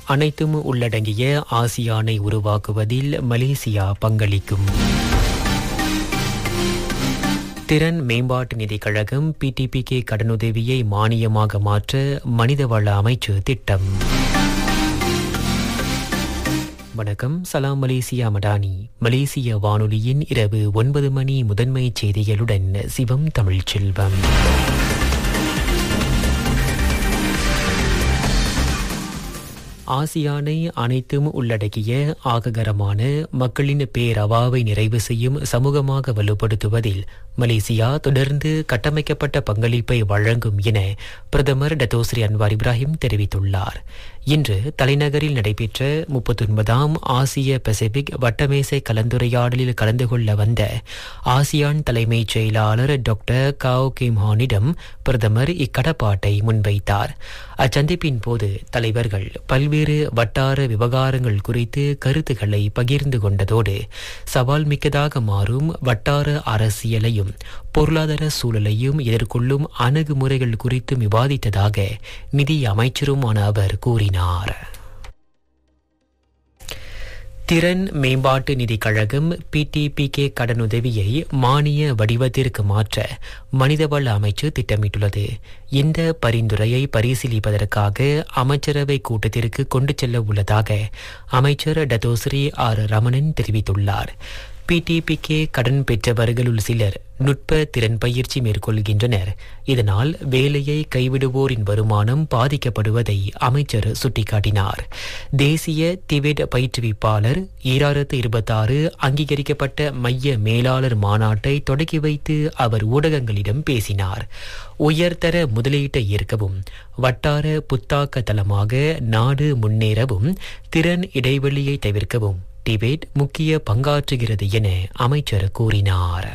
அனைத்தும் உள்ளடங்கிய ஆசியானை உருவாக்குவதில் மலேசியா பங்களிக்கும். திறன் மேம்பாட்டு நிதிக் கழகம் PTPK கடனுதவியை மானியமாக மாற்ற மனிதவள அமைச்சு திட்டம். வணக்கம், சலாம் மலேசியா மடானி. மலேசிய வானொலியின் இரவு 9 மணி முதன்மை செய்திகளுடன் சிவம் தமிழ்ச்செல்வம். ஆசியானை அனைத்தும் உள்ளடக்கிய ஆககரமான மக்களின் பேரவாவை நிறைவு செய்யும் சமூகமாக வலுப்படுத்துவதில் மலேசியா தொடர்ந்து கட்டமைக்கப்பட்ட பங்களிப்பை வழங்கும் என பிரதமர் டத்தோஸ்ரீ அன்வார் இப்ராஹிம் தெரிவித்துள்ளார். இன்று தலைநகரில் நடைபெற்ற 39ஆம் ஆசிய பசிபிக் வட்டமேசை கலந்துரையாடலில் கலந்து கொள்ள வந்த ஆசியான் தலைமைச் செயலாளர் டாக்டர் காவ் கிம் ஹானிடம் பிரதமர் இக்கடப்பாட்டை முன்வைத்தார். அச்சந்திப்பின் போது தலைவர்கள் பல்வேறு வட்டார விவகாரங்கள் குறித்து கருத்துக்களை பகிர்ந்து கொண்டதோடு சவால் மிக்கதாக மாறும் வட்டார அரசியலையும் பொருளாதார சூழலையும் எதிர்கொள்ளும் அணுகுமுறைகள் குறித்தும் விவாதித்ததாக நிதி அமைச்சருமான அவர் கூறினார். திறன் மேம்பாட்டு நிதிக் கழகம் PTPK கடனுதவியை மானிய வடிவத்திற்கு மாற்ற மனிதவள அமைச்சு திட்டமிட்டுள்ளது. இந்த பரிந்துரையை பரிசீலிப்பதற்காக அமைச்சரவை கூட்டத்திற்கு கொண்டு செல்ல உள்ளதாக அமைச்சர் டத்தோஸ்ரீ ஆர் ரமணன் தெரிவித்துள்ளார். PTPK கடன் பெற்றவர்களுள் சிலர் நுட்ப திறன் பயிற்சி மேற்கொள்கின்றனர். இதனால் வேலையை கைவிடுவோரின் வருமானம் பாதிக்கப்படுவதை அமைச்சர் சுட்டிக்காட்டினார். தேசிய திபெட் பயிற்றுவிப்பாளர் 2026 அங்கீகரிக்கப்பட்ட மைய மேலாளர் மாநாட்டை தொடக்கி வைத்து அவர் ஊடகங்களிடம் பேசினார். உயர்தர முதலீட்டை ஈர்க்கவும் வட்டார புத்தாக்க தளமாக நாடு முன்னேறவும் திறன் இடைவெளியை தவிர்க்கவும் டிபெட் முக்கிய பங்காற்றுகிறது என அமைச்சர் கூறினார்.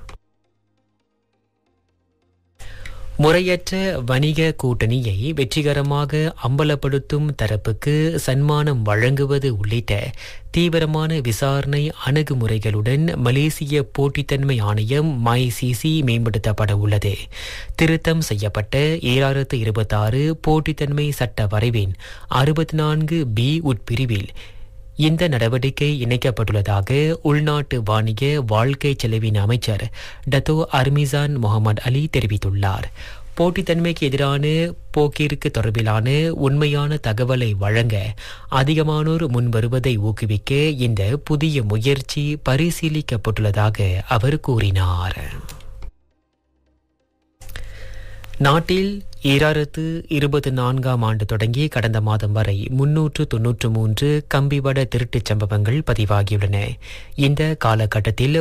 முறையற்ற வணிக கூட்டணியை வெற்றிகரமாக அம்பலப்படுத்தும் தரப்புக்கு சன்மானம் வழங்குவது உள்ளிட்ட தீவிரமான விசாரணை அணுகுமுறைகளுடன் மலேசிய போட்டித்தன்மை ஆணையம் MyCC மேம்படுத்தப்பட உள்ளது. திருத்தம் செய்யப்பட்ட 2026 போட்டித்தன்மை சட்ட வரைவின் 64B உட்பிரிவில் இந்த நடவடிக்கை இணைக்கப்பட்டுள்ளதாக உள்நாட்டு வாணிக வாழ்க்கை செலவின் அமைச்சர் டத்தோ அர்மிசான் முகமது அலி தெரிவித்துள்ளார். போட்டித்தன்மைக்கு எதிரான போக்கிற்கு தொடர்பிலான உண்மையான தகவலை வழங்க அதிகமானோர் முன்வருவதை ஊக்குவிக்க இந்த புதிய முயற்சி பரிசீலிக்கப்பட்டுள்ளதாக அவர் கூறினார். நாட்டில் 2024ஆம் ஆண்டு தொடங்கி கடந்த மாதம் வரை 393 கம்பிவட திருட்டுச் சம்பவங்கள் பதிவாகியுள்ளன. இந்த காலகட்டத்தில்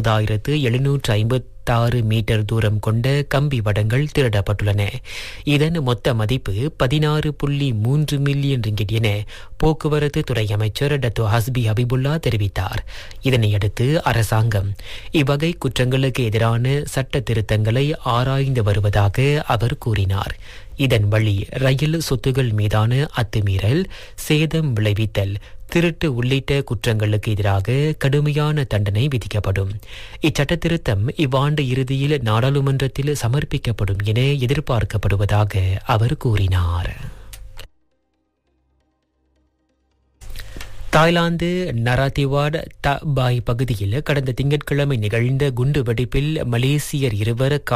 19,756 மீட்டர் தூரம் கொண்ட கம்பி வடங்கள் திருடப்பட்டுள்ளன. இதன் மொத்த மதிப்பு 16.3 மில்லியன் ரிங்கிட் என போக்குவரத்து துறை அமைச்சர் டத்தோ ஹஸ்பி ஹபிபுல்லா தெரிவித்தார். இதனையடுத்து அரசாங்கம் இவ்வகை குற்றங்களுக்கு எதிரான சட்ட திருத்தங்களை ஆராய்ந்து வருவதாக அவர் கூறினார். இதன் வழி ரயில் சொத்துகள் மீதான அத்துமீறல், சேதம் விளைவித்தல், திருட்டு உள்ளிட்ட குற்றங்களுக்கு எதிராக கடுமையான தண்டனை விதிக்கப்படும். இச்சட்ட திருத்தம் இவ்வாண்டு இறுதியில் நாடாளுமன்றத்தில் சமர்ப்பிக்கப்படும் என எதிர்பார்க்கப்படுவதாக அவர் கூறினார். தாய்லாந்து நராத்திவாட் தபாய் பகுதியில் கடந்த திங்கட்கிழமை நிகழ்ந்த குண்டு வெடிப்பில் மலேசியர் 2